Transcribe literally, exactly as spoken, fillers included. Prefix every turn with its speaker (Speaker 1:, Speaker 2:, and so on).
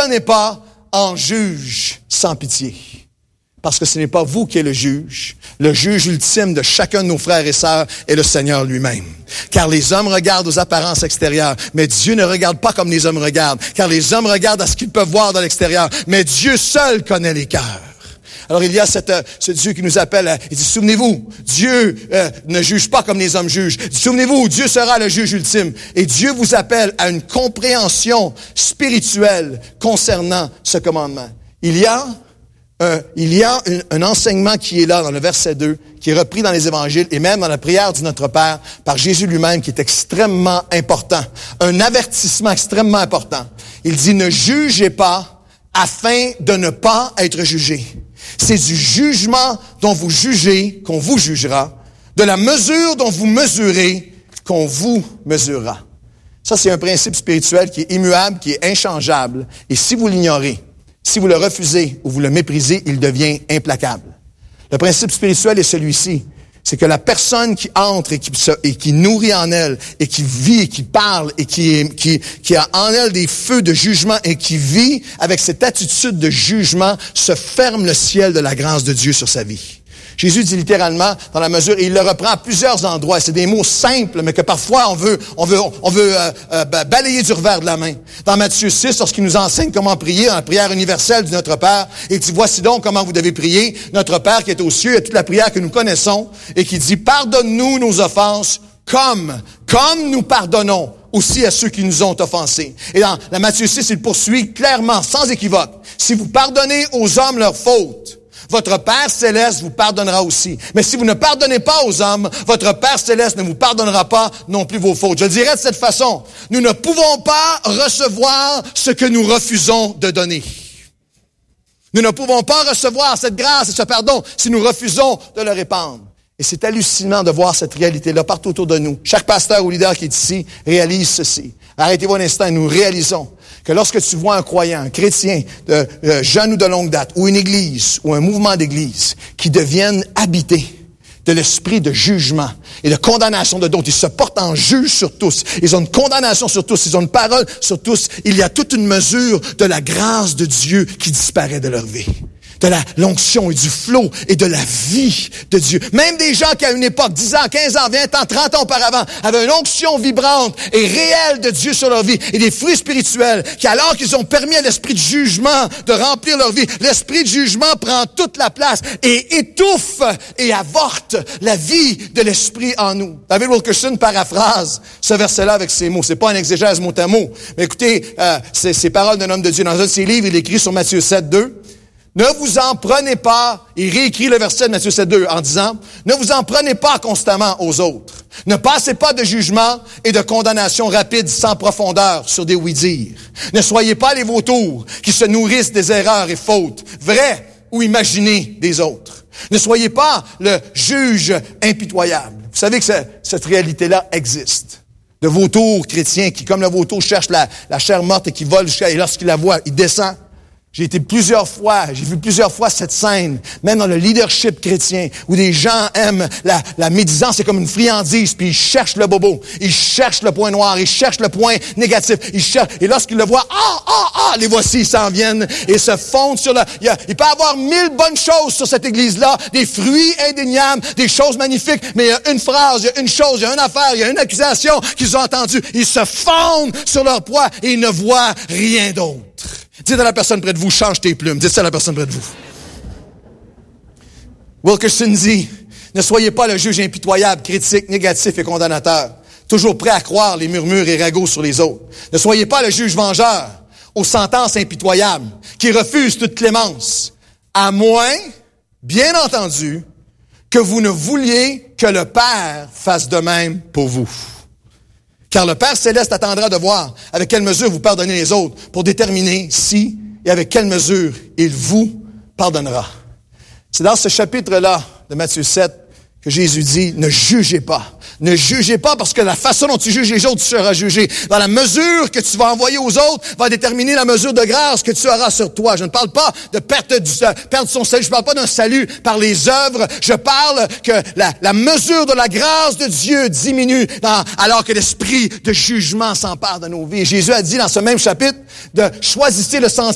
Speaker 1: devenez pas en juge sans pitié. Parce que ce n'est pas vous qui êtes le juge. Le juge ultime de chacun de nos frères et sœurs est le Seigneur lui-même. Car les hommes regardent aux apparences extérieures, mais Dieu ne regarde pas comme les hommes regardent. Car les hommes regardent à ce qu'ils peuvent voir dans l'extérieur, mais Dieu seul connaît les cœurs. Alors il y a cette, ce Dieu qui nous appelle, il dit, souvenez-vous, Dieu euh, ne juge pas comme les hommes jugent. Souvenez-vous, Dieu sera le juge ultime. Et Dieu vous appelle à une compréhension spirituelle concernant ce commandement. Il y a Euh, il y a un, un enseignement qui est là dans le verset deux, qui est repris dans les évangiles et même dans la prière du Notre Père par Jésus lui-même, qui est extrêmement important. Un avertissement extrêmement important. Il dit, ne jugez pas afin de ne pas être jugés. C'est du jugement dont vous jugez qu'on vous jugera, de la mesure dont vous mesurez qu'on vous mesurera. Ça, c'est un principe spirituel qui est immuable, qui est inchangeable. Et si vous l'ignorez, si vous le refusez ou vous le méprisez, il devient implacable. Le principe spirituel est celui-ci. C'est que la personne qui entre et qui, se, et qui nourrit en elle, et qui vit, et qui parle, et qui, qui, qui a en elle des feux de jugement, et qui vit avec cette attitude de jugement, se ferme le ciel de la grâce de Dieu sur sa vie. Jésus dit littéralement, dans la mesure, et il le reprend à plusieurs endroits, c'est des mots simples, mais que parfois on veut, on veut, on veut euh, euh, balayer du revers de la main. Dans Matthieu six, lorsqu'il nous enseigne comment prier, dans la prière universelle du Notre Père, et il dit, voici donc comment vous devez prier, notre Père qui est aux cieux, et toute la prière que nous connaissons, et qui dit, pardonne-nous nos offenses, comme, comme nous pardonnons aussi à ceux qui nous ont offensés. Et dans la Matthieu six, il poursuit clairement, sans équivoque, si vous pardonnez aux hommes leurs fautes, votre Père Céleste vous pardonnera aussi. Mais si vous ne pardonnez pas aux hommes, votre Père Céleste ne vous pardonnera pas non plus vos fautes. Je le dirais de cette façon. Nous ne pouvons pas recevoir ce que nous refusons de donner. Nous ne pouvons pas recevoir cette grâce et ce pardon si nous refusons de le répandre. Et c'est hallucinant de voir cette réalité-là partout autour de nous. Chaque pasteur ou leader qui est ici réalise ceci. Arrêtez-vous un instant et nous réalisons que lorsque tu vois un croyant, un chrétien, de, de jeune ou de longue date, ou une église, ou un mouvement d'église, qui deviennent habités de l'esprit de jugement et de condamnation de d'autres, ils se portent en juge sur tous, ils ont une condamnation sur tous, ils ont une parole sur tous, il y a toute une mesure de la grâce de Dieu qui disparaît de leur vie. De la l'onction et du flot et de la vie de Dieu. Même des gens qui, à une époque, dix ans, quinze ans, vingt ans, trente ans auparavant, avaient une onction vibrante et réelle de Dieu sur leur vie et des fruits spirituels qui, alors qu'ils ont permis à l'esprit de jugement de remplir leur vie, l'esprit de jugement prend toute la place et étouffe et avorte la vie de l'esprit en nous. David Wilkerson paraphrase ce verset-là avec ces mots. C'est pas un exégèse mot à mot. Mais écoutez, euh, c'est ces paroles d'un homme de Dieu. Dans un de ses livres, il écrit sur Matthieu sept, deux. Ne vous en prenez pas, il réécrit le verset de Matthieu sept, deux en disant, ne vous en prenez pas constamment aux autres. Ne passez pas de jugement et de condamnation rapide sans profondeur sur des oui-dire. Ne soyez pas les vautours qui se nourrissent des erreurs et fautes, vraies ou imaginées des autres. Ne soyez pas le juge impitoyable. Vous savez que cette réalité-là existe. De vautours chrétiens qui, comme le vautour, cherche la, la chair morte et qui vole jusqu'à, et lorsqu'il la voit, il descend. J'ai été plusieurs fois, j'ai vu plusieurs fois cette scène, même dans le leadership chrétien, où des gens aiment la, la médisance, c'est comme une friandise, puis ils cherchent le bobo, ils cherchent le point noir, ils cherchent le point négatif, ils cherchent, et lorsqu'ils le voient, ah, ah, ah, les voici, ils s'en viennent, et se fondent sur le, il, y a, il peut y avoir mille bonnes choses sur cette église-là, des fruits indéniables, des choses magnifiques, mais il y a une phrase, il y a une chose, il y a une affaire, il y a une accusation qu'ils ont entendue, ils se fondent sur leur poids, et ils ne voient rien d'autre. Dites à la personne près de vous, change tes plumes. Dites ça à la personne près de vous. Wilkerson dit, ne soyez pas le juge impitoyable, critique, négatif et condamnateur, toujours prêt à croire les murmures et ragots sur les autres. Ne soyez pas le juge vengeur, aux sentences impitoyables, qui refuse toute clémence, à moins, bien entendu, que vous ne vouliez que le Père fasse de même pour vous. Car le Père Céleste attendra de voir avec quelle mesure vous pardonnez les autres pour déterminer si et avec quelle mesure il vous pardonnera. C'est dans ce chapitre-là de Matthieu sept que Jésus dit, ne jugez pas. Ne jugez pas parce que la façon dont tu juges les autres, tu seras jugé. Dans la mesure que tu vas envoyer aux autres, va déterminer la mesure de grâce que tu auras sur toi. Je ne parle pas de perte du, perdre son salut. Je ne parle pas d'un salut par les œuvres. Je parle que la, la mesure de la grâce de Dieu diminue dans, alors que l'esprit de jugement s'empare de nos vies. Et Jésus a dit dans ce même chapitre de choisissez le sens